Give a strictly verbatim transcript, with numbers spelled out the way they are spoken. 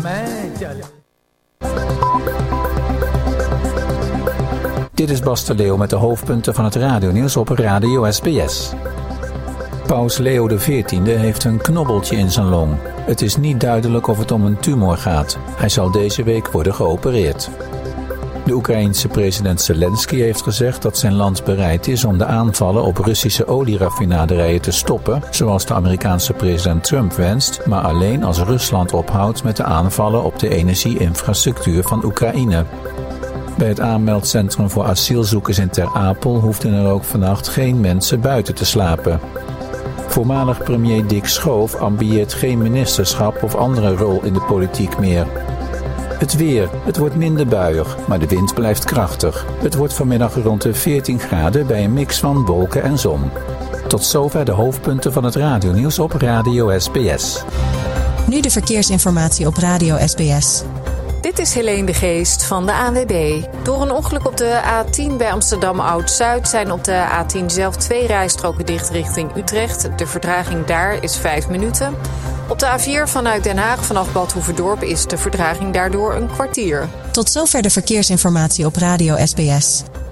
Dit is Bas de Leeuw met de hoofdpunten van het radionieuws op Radio S B S. Paus Leo de veertiende heeft een knobbeltje in zijn long. Het is niet duidelijk of het om een tumor gaat. Hij zal deze week worden geopereerd. De Oekraïense president Zelensky heeft gezegd dat zijn land bereid is om de aanvallen op Russische olieraffinaderijen te stoppen, zoals de Amerikaanse president Trump wenst, maar alleen als Rusland ophoudt met de aanvallen op de energie-infrastructuur van Oekraïne. Bij het aanmeldcentrum voor asielzoekers in Ter Apel hoefden er ook vannacht geen mensen buiten te slapen. Voormalig premier Dick Schoof ambieert geen ministerschap of andere rol in de politiek meer. Het weer. Het wordt minder buiig, maar de wind blijft krachtig. Het wordt vanmiddag rond de veertien graden bij een mix van wolken en zon. Tot zover de hoofdpunten van het radionieuws op Radio S B S. Nu de verkeersinformatie op Radio S B S. Dit is Helene de Geest van de A N W B. Door een ongeluk op de A tien bij Amsterdam Oud-Zuid zijn op de A tien zelf twee rijstroken dicht richting Utrecht. De vertraging daar is vijf minuten. Op de A vier vanuit Den Haag vanaf Bad Hoeverdorp is de vertraging daardoor een kwartier. Tot zover de verkeersinformatie op Radio S B S.